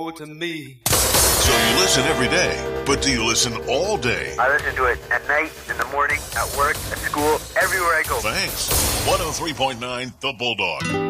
more to me. So you listen every day, but do you listen all day? I listen to it at night, in the morning, at work, at school, everywhere I go. Thanks. 103.9 The Bulldog.